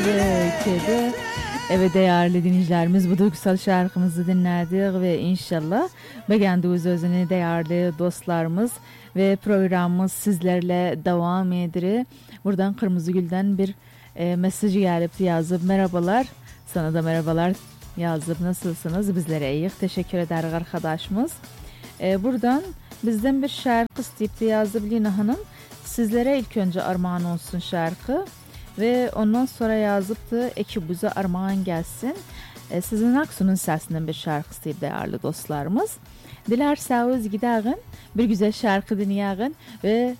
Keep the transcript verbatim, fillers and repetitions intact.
Kedi. Evet değerli dinleyicilerimiz bu duygusal şarkımızı dinledik ve inşallah beğendiğiniz özünü değerli dostlarımız ve programımız sizlerle devam edir. Buradan Kırmızı Gül'den bir e, mesajı gelip yazıp merhabalar, sana da merhabalar yazıp nasılsınız, bizlere iyi teşekkür ederiz arkadaşımız. E, buradan bizden bir şarkı isteyip de yazıp Lina Hanım sizlere ilk önce armağan olsun şarkı. Ve ondan sonra yazıp da ekibimize armağan gelsin. E, sizin Aksu'nun sesinden bir şarkısı değerli dostlarımız. Dilerseniz gidelim, bir güzel şarkı dinleyelim ve